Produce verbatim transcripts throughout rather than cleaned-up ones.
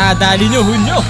Nadali nyo, Hunyo.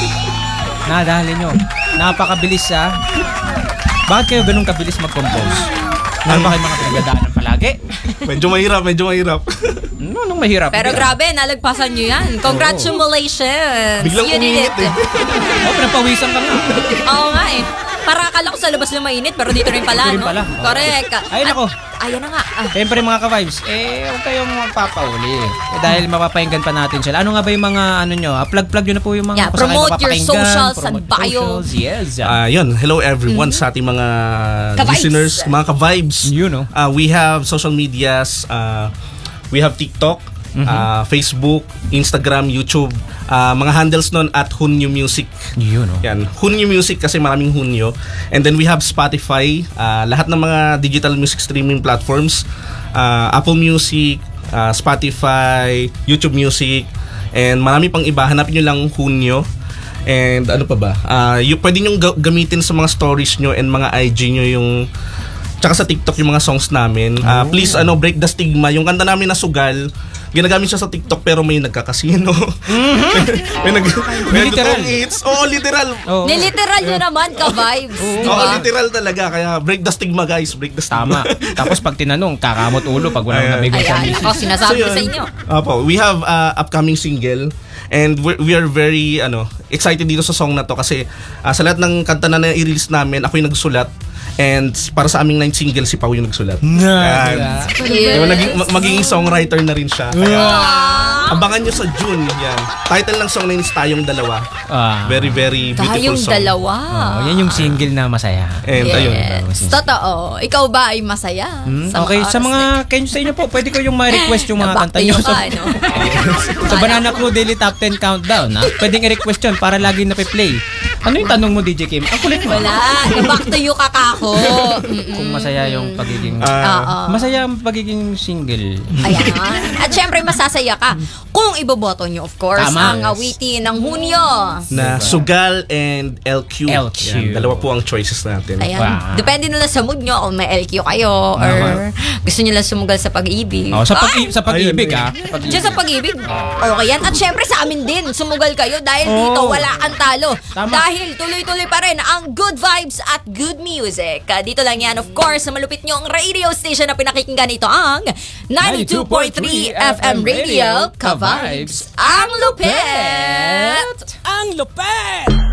Nadali nyo. Napakabilis ha. Bakit kayo ganun kabilis mag-compose? Ano ba kayo mga pinagdadaanan palagi? Medyo mahirap, medyo mahirap. Ano, anong mahirap? Pero grabe, nalagpasan nyo yan. Congratulations. Biglang You did uminit it. eh. Oh, pinapawisan ka nga. Oo nga eh. Para akala ko sa labas lang mainit, pero dito rin pala, Dito rin no? pala. Correct. Ay, nako. At, ayan na nga. Ah. Siyempre mga ka-vibes, eh, huwag kayong magpapauli. Eh, dahil mapapahinggan pa natin sila. Ano nga ba yung mga, ano nyo, ah, plug-plug nyo na po yung mga Yeah, kung saan kayo promote your mapapakinggan, socials and promote bio. socials, yes. Ah, yun. Hello everyone sa ating mga Ka-vibes. listeners, mga ka-vibes. You know. Ah, we have social medias. Uh, we have TikTok, Mhm. ah, Facebook, Instagram, YouTube. Ah, mga handles nun at Hunyo Music. You know. Yan. Hunyo Music kasi maraming Hunyo. And then we have Spotify, ah, lahat ng mga digital music streaming platforms, ah, Apple Music, ah, Spotify, YouTube Music, and marami pang iba. Hanapin nyo lang Hunyo. And ano pa ba? Ah, uh, pwede nyo ga- gamitin sa mga stories nyo and mga I G nyo yung tsaka sa TikTok yung mga songs namin. Ah, Oh. please ano, break the stigma. Yung kanta namin na Sugal, ginagamit siya sa TikTok pero may nagkakasino. may nag may Literal. nagtutong hits. Oo, literal. Oh, Niliteral nyo naman, ka-vibes. Oo, Diba? literal talaga. Kaya break the stigma, guys. Break the stigma. tama. Tapos pag tinanong, kakamot ulo pag walang Ayan. nabigay sa Ayan, misis. ako sinasabi ko yun. sa inyo. Apo, we have uh, upcoming single and we're, we are very ano excited dito sa song na to kasi uh, sa lahat ng kanta na na-release namin, ako yung nagsulat. And para sa aming ninth single, si Pau yung nagsulat. Na, Yan. Cute. Diba, naging, ma- magiging songwriter na rin siya. Kaya Ah. abangan nyo sa June. Yan. Title ng song na yun is Tayong Dalawa. Ah. Very, very beautiful Tayong song. dalawa. Oh, yan yung single na masaya. And ayun. Yes. Totoo. Ikaw ba ay masaya? Hmm, sa okay, mga sa oras mga na- kayo sa inyo po, pwede ko yung ma-request yung mga Back kanta to nyo you sa, ka, no? sa Banana Crew Daily Top ten Countdown. Ha? Pwedeng i-request yun para lagi na-play. Ano yung tanong mo, D J Kim? Ang kulit mo. Wala. Back to you ka, kako. Mm-mm. Kung masaya yung pagiging... Ah, Oo. masaya ang pagiging single. Ayan. At syempre, masasaya ka kung iboboto nyo, of course, Tama. ang awitin ng Hunyo. na Sugal and L Q. L Q. Yan, dalawa po ang choices natin. Ayan. Wow. Depende na lang sa mood nyo kung may L Q kayo or gusto nyo lang sumugal sa pag-ibig. Oh, sa pag Ay! sa pag-ibig Ayun, ah. Sa pag-ibig. Diyan sa pag-ibig. Okay yan. At syempre sa amin din, sumugal kayo dahil Oh. dito wala kang talo. Tama. Dahil tuloy-tuloy pa rin ang good vibes at good music. Ah, Dito lang yan, of course, sa malupit nyong radio station na pinakikinggan ito ang ninety-two point three F M Radio, Ka-Vibes, ang lupit! Ang lupet!